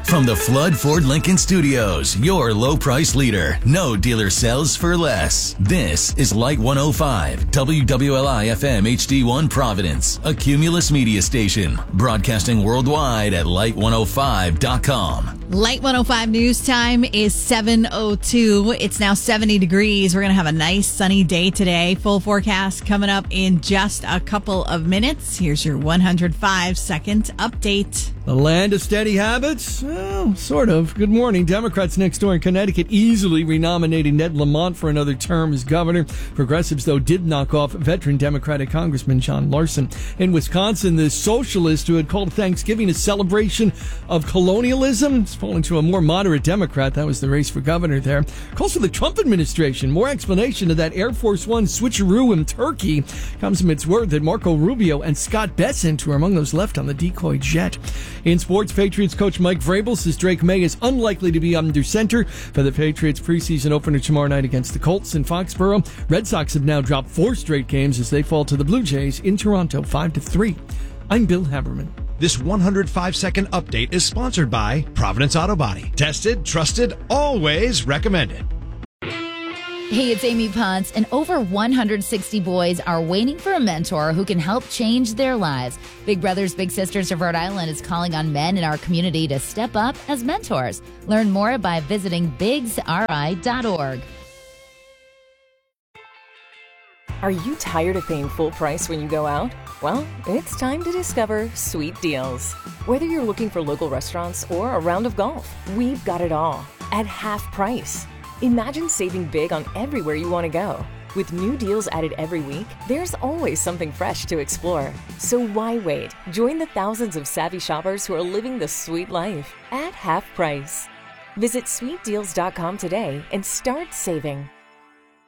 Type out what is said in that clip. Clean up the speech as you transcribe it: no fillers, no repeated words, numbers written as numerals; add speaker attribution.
Speaker 1: From the Flood Ford Lincoln Studios, your low price leader. No dealer sells for less. This is Light 105, WWLI FM HD1 Providence, a Cumulus media station, broadcasting worldwide at light105.com.
Speaker 2: Light 105 news time is 7:02. It's now 70 degrees. We're going to have a nice sunny day today. Full forecast coming up in just a couple of minutes. Here's your 105-second update.
Speaker 3: The land of steady habits? Well, sort of. Good morning. Democrats next door in Connecticut easily renominating Ned Lamont for another term as governor. Progressives, though, did knock off veteran Democratic Congressman John Larson. In Wisconsin, the socialist who had called Thanksgiving a celebration of colonialism is falling to a more moderate Democrat. That was the race for governor there. Calls for the Trump administration. More explanation of that Air Force One switcheroo in Turkey comes amidst word that Marco Rubio and Scott Bessent were among those left on the decoy jet. In sports, Patriots coach Mike Vrabel says Drake May is unlikely to be under center for the Patriots preseason opener tomorrow night against the Colts in Foxborough. Red Sox have now dropped 4 straight games as they fall to the Blue Jays in Toronto 5-3. I'm Bill Haberman.
Speaker 4: This 105-second update is sponsored by Providence Auto Body. Tested, trusted, always recommended.
Speaker 5: Hey, it's Amy Potts, and over 160 boys are waiting for a mentor who can help change their lives. Big Brothers Big Sisters of Rhode Island is calling on men in our community to step up as mentors. Learn more by visiting bigsri.org.
Speaker 6: Are you tired of paying full price when you go out? Well, it's time to discover Sweet Deals. Whether you're looking for local restaurants or a round of golf, we've got it all at half price. Imagine saving big on everywhere you want to go. With new deals added every week, there's always something fresh to explore. So why wait? Join the thousands of savvy shoppers who are living the sweet life at half price. Visit sweetdeals.com today and start saving.